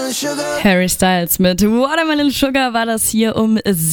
Harry Styles mit Watermelon Sugar war das hier um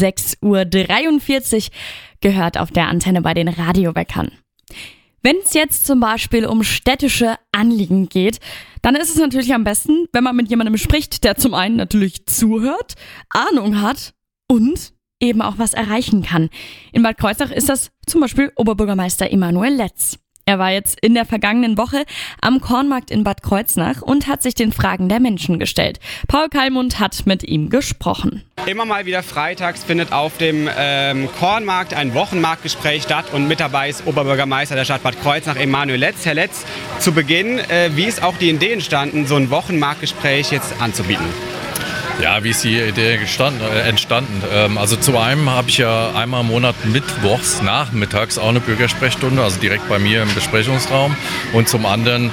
6:43 Uhr, gehört auf der Antenne bei den Radioweckern. Wenn es jetzt zum Beispiel um städtische Anliegen geht, dann ist es natürlich am besten, wenn man mit jemandem spricht, der zum einen natürlich zuhört, Ahnung hat und eben auch was erreichen kann. In Bad Kreuznach ist das zum Beispiel Oberbürgermeister Emanuel Letz. Er war jetzt in der vergangenen Woche am Kornmarkt in Bad Kreuznach und hat sich den Fragen der Menschen gestellt. Paul Kallmund hat mit ihm gesprochen. Immer mal wieder freitags findet auf dem Kornmarkt ein Wochenmarktgespräch statt und mit dabei ist Oberbürgermeister der Stadt Bad Kreuznach Emanuel Letz. Herr Letz, zu Beginn, wie ist auch die Idee entstanden, so ein Wochenmarktgespräch jetzt anzubieten? Ja, wie ist die Idee entstanden? Also zu einem habe ich ja einmal im Monat mittwochs nachmittags auch eine Bürgersprechstunde, also direkt bei mir im Besprechungsraum. Und zum anderen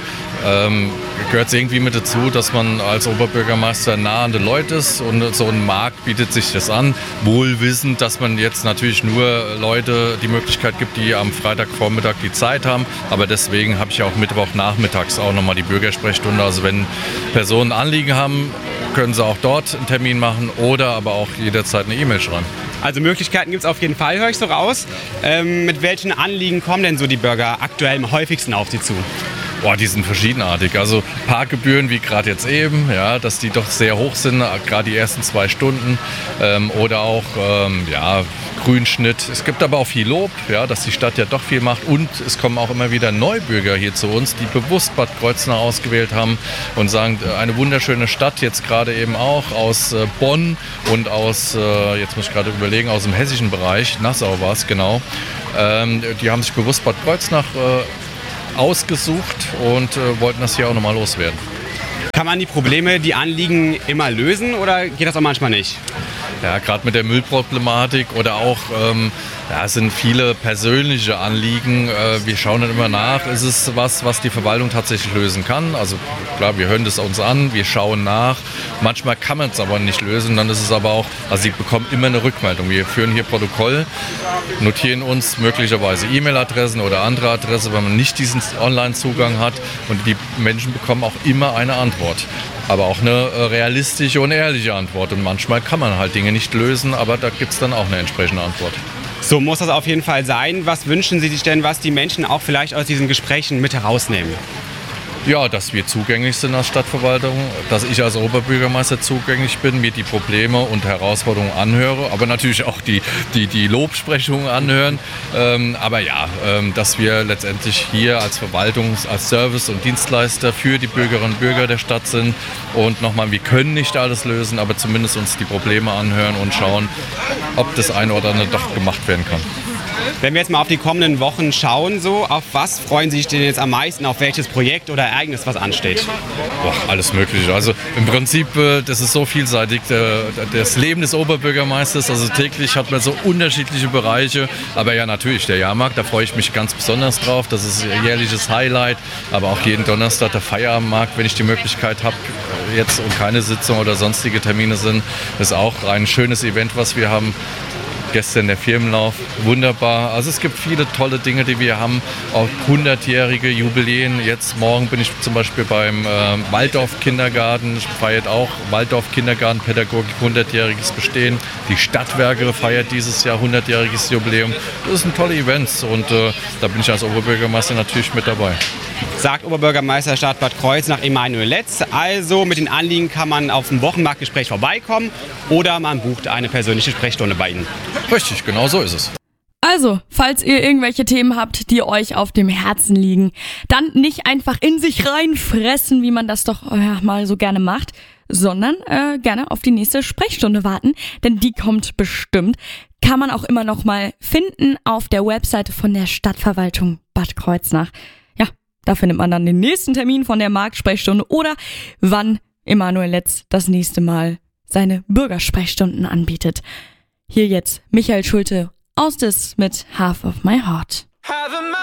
gehört es irgendwie mit dazu, dass man als Oberbürgermeister nah an den Leuten ist und so ein Markt bietet sich das an, wohl wissend, dass man jetzt natürlich nur Leute die Möglichkeit gibt, die am Freitagvormittag die Zeit haben, aber deswegen habe ich auch Mittwochnachmittags auch nochmal die Bürgersprechstunde, also wenn Personen Anliegen haben, können sie auch dort einen Termin machen oder aber auch jederzeit eine E-Mail schreiben. Also Möglichkeiten gibt es auf jeden Fall, höre ich so raus. Mit welchen Anliegen kommen denn so die Bürger aktuell am häufigsten auf Sie zu? Boah, die sind verschiedenartig. Also Parkgebühren wie gerade jetzt eben, ja, dass die doch sehr hoch sind, gerade die ersten 2 Stunden. Oder auch Grünschnitt. Es gibt aber auch viel Lob, ja, dass die Stadt ja doch viel macht. Und es kommen auch immer wieder Neubürger hier zu uns, die bewusst Bad Kreuznach ausgewählt haben und sagen, eine wunderschöne Stadt, jetzt gerade eben auch aus Bonn und aus, jetzt muss ich gerade überlegen, aus dem hessischen Bereich, Nassau war es genau. Die haben sich bewusst Bad Kreuznach ausgesucht und wollten das hier auch nochmal loswerden. Kann man die Probleme, die Anliegen immer lösen oder geht das auch manchmal nicht? Ja, gerade mit der Müllproblematik oder auch es sind viele persönliche Anliegen. Wir schauen dann immer nach, ist es was die Verwaltung tatsächlich lösen kann. Also klar, wir hören das uns an, wir schauen nach. Manchmal kann man es aber nicht lösen. Dann ist es aber auch, also Sie bekommen immer eine Rückmeldung. Wir führen hier Protokoll, notieren uns möglicherweise E-Mail-Adressen oder andere Adresse, wenn man nicht diesen Online-Zugang hat. Und die Menschen bekommen auch immer eine Antwort. Aber auch eine realistische und ehrliche Antwort. Und manchmal kann man halt Dinge nicht lösen, aber da gibt es dann auch eine entsprechende Antwort. So muss das auf jeden Fall sein. Was wünschen Sie sich denn, was die Menschen auch vielleicht aus diesen Gesprächen mit herausnehmen? Ja, dass wir zugänglich sind als Stadtverwaltung, dass ich als Oberbürgermeister zugänglich bin, mir die Probleme und Herausforderungen anhöre, aber natürlich auch die Lobsprechungen anhören. Dass wir letztendlich hier als Verwaltung, als Service- und Dienstleister für die Bürgerinnen und Bürger der Stadt sind. Und nochmal, wir können nicht alles lösen, aber zumindest uns die Probleme anhören und schauen, ob das eine oder andere doch gemacht werden kann. Wenn wir jetzt mal auf die kommenden Wochen schauen, so, auf was freuen Sie sich denn jetzt am meisten, auf welches Projekt oder Ereignis, was ansteht? Alles Mögliche. Also im Prinzip, das ist so vielseitig, das Leben des Oberbürgermeisters, also täglich hat man so unterschiedliche Bereiche, aber ja natürlich der Jahrmarkt, da freue ich mich ganz besonders drauf, das ist ein jährliches Highlight, aber auch jeden Donnerstag der Feierabendmarkt, wenn ich die Möglichkeit habe, jetzt und keine Sitzung oder sonstige Termine sind, ist auch ein schönes Event, was wir haben. Gestern der Firmenlauf, wunderbar. Also es gibt viele tolle Dinge, die wir haben, auch 100-jährige Jubiläen. Jetzt morgen bin ich zum Beispiel beim Waldorf-Kindergarten, feiert auch Waldorf-Kindergarten-Pädagogik 100-jähriges Bestehen. Die Stadtwerke feiert dieses Jahr 100-jähriges Jubiläum. Das sind tolle Events und da bin ich als Oberbürgermeister natürlich mit dabei. Sagt Oberbürgermeister Stadt Bad Kreuznach Emanuel Letz. Also mit den Anliegen kann man auf dem Wochenmarktgespräch vorbeikommen oder man bucht eine persönliche Sprechstunde bei Ihnen. Richtig, genau so ist es. Also, falls ihr irgendwelche Themen habt, die euch auf dem Herzen liegen, dann nicht einfach in sich reinfressen, wie man das doch mal so gerne macht, sondern gerne auf die nächste Sprechstunde warten, denn die kommt bestimmt. Kann man auch immer noch mal finden auf der Webseite von der Stadtverwaltung Bad Kreuznach. Ja, da findet man dann den nächsten Termin von der Marktsprechstunde oder wann Emanuel Letz das nächste Mal seine Bürgersprechstunden anbietet. Hier jetzt Michael Schulte aus Dis mit Half of My Heart.